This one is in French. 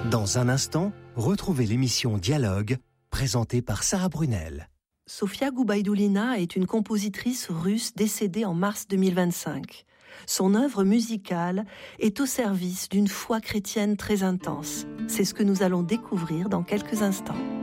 Dans un instant, retrouvez l'émission Dialogue, présentée par Sarah Brunel. Sofia Goubaïdoulina est une compositrice russe décédée en mars 2025. Son œuvre musicale est au service d'une foi chrétienne très intense. C'est ce que nous allons découvrir dans quelques instants.